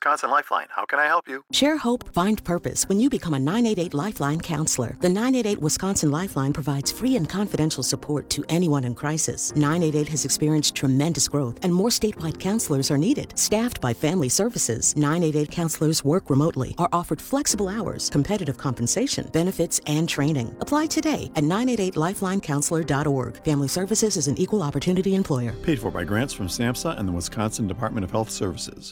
Wisconsin Lifeline. How can I help you? Share hope, find purpose when you become a 988 Lifeline counselor. The 988 Wisconsin Lifeline provides free and confidential support to anyone in crisis. 988 has experienced tremendous growth, and more statewide counselors are needed. Staffed by Family Services, 988 counselors work remotely, are offered flexible hours, competitive compensation, benefits, and training. Apply today at 988lifelinecounselor.org. Family Services is an equal opportunity employer. Paid for by grants from SAMHSA and the Wisconsin Department of Health Services.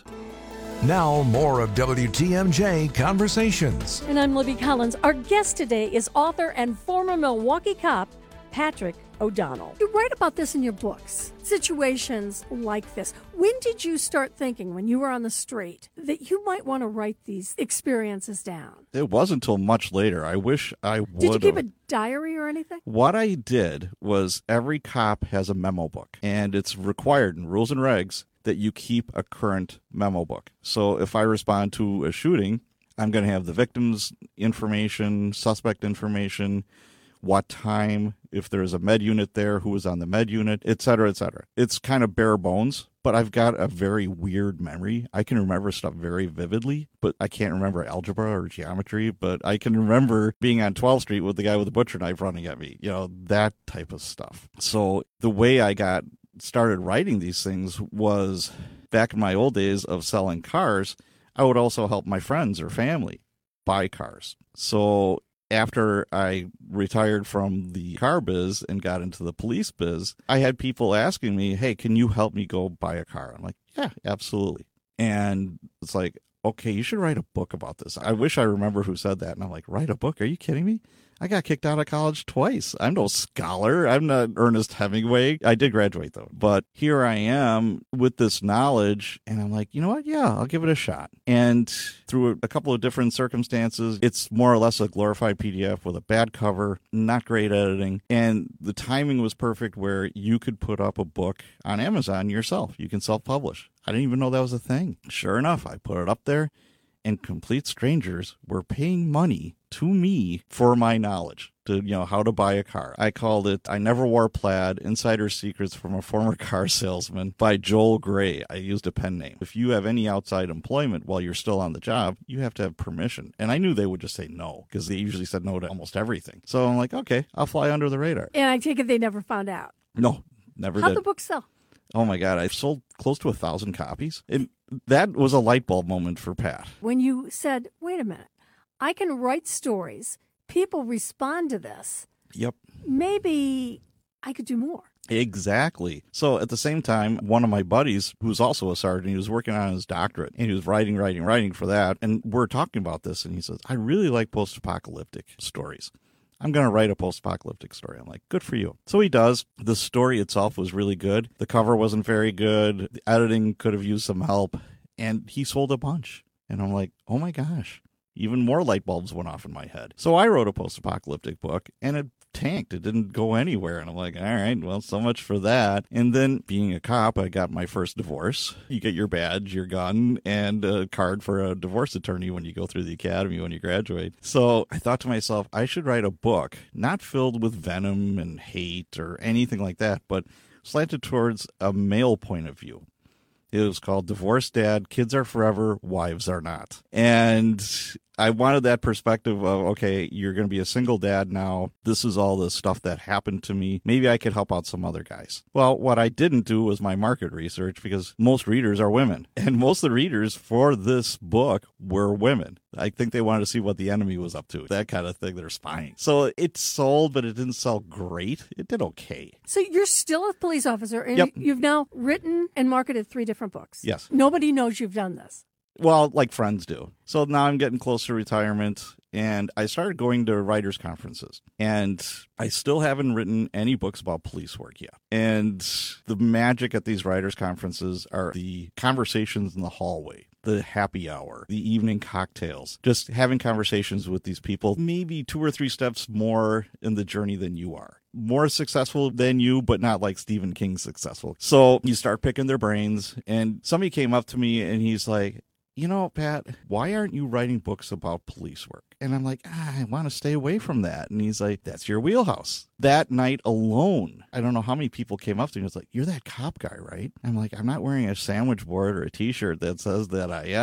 Now, more of WTMJ Conversations. And I'm Libby Collins. Our guest today is author and former Milwaukee cop, Patrick O'Donnell. You write about this in your books, situations like this. When did you start thinking, when you were on the street, that you might want to write these experiences down? It wasn't until much later. I wish I would. Did you keep a diary or anything? What I did was every cop has a memo book, and it's required in rules and regs that you keep a current memo book. So if I respond to a shooting, I'm going to have the victim's information, suspect information, what time, if there's a med unit there, who was on the med unit, et cetera, et cetera. It's kind of bare bones, but I've got a very weird memory. I can remember stuff very vividly, but I can't remember algebra or geometry, but I can remember being on 12th Street with the guy with the butcher knife running at me, that type of stuff. So the way I got started writing these things was back in my old days of selling cars, I would also help my friends or family buy cars. So after I retired from the car biz and got into the police biz, I had people asking me, hey, can you help me go buy a car? I'm like, yeah, absolutely. And it's like, okay, you should write a book about this. I wish I remember who said that. And I'm like, write a book? Are you kidding me? I got kicked out of college twice. I'm no scholar. I'm not Ernest Hemingway. I did graduate, though. But here I am with this knowledge, and I'm like, you know what? Yeah, I'll give it a shot. And through a couple of different circumstances, it's more or less a glorified PDF with a bad cover, not great editing, and the timing was perfect where you could put up a book on Amazon yourself. You can self-publish. I didn't even know that was a thing. Sure enough, I put it up there, and complete strangers were paying money to me for my knowledge to, how to buy a car. I called it I Never Wore Plaid, Insider Secrets from a Former Car Salesman by Joel Gray. I used a pen name. If you have any outside employment while you're still on the job, you have to have permission. And I knew they would just say no, because they usually said no to almost everything. So I'm like, okay, I'll fly under the radar. And I take it they never found out. No, never How'd did. the book sell? Oh my God, I've sold close to 1,000 copies. And that was a light bulb moment for Pat. When you said, wait a minute, I can write stories, people respond to this. Yep. Maybe I could do more. Exactly. So at the same time, one of my buddies, who's also a sergeant, he was working on his doctorate, and he was writing for that. And we're talking about this, and he says, I really like post-apocalyptic stories. I'm going to write a post-apocalyptic story. I'm like, good for you. So he does. The story itself was really good. The cover wasn't very good. The editing could have used some help. And he sold a bunch. And I'm like, oh my gosh. Even more light bulbs went off in my head. So I wrote a post-apocalyptic book, and it tanked. It didn't go anywhere. And I'm like, all right, well, so much for that. And then being a cop, I got my first divorce. You get your badge, your gun, and a card for a divorce attorney when you go through the academy when you graduate. So I thought to myself, I should write a book not filled with venom and hate or anything like that, but slanted towards a male point of view. It was called Divorced Dad, Kids Are Forever, Wives Are Not. And I wanted that perspective of, okay, you're going to be a single dad now. This is all the stuff that happened to me. Maybe I could help out some other guys. Well, what I didn't do was my market research, because most readers are women. And most of the readers for this book were women. I think they wanted to see what the enemy was up to, that kind of thing. They're spying. So it sold, but it didn't sell great. It did okay. So you're still a police officer, and Yep. You've now written and marketed 3 different books. Yes. Nobody knows you've done this. Well, like friends do. So now I'm getting close to retirement, and I started going to writers' conferences. And I still haven't written any books about police work yet. And the magic at these writers' conferences are the conversations in the hallway, the happy hour, the evening cocktails, just having conversations with these people, maybe 2 or 3 steps more in the journey than you are. More successful than you, but not like Stephen King successful. So you start picking their brains, and somebody came up to me and he's like, you know, Pat, why aren't you writing books about police work? And I'm like, I want to stay away from that. And he's like, that's your wheelhouse. That night alone, I don't know how many people came up to me and was like, you're that cop guy, right? I'm like, I'm not wearing a sandwich board or a T-shirt that says that I am.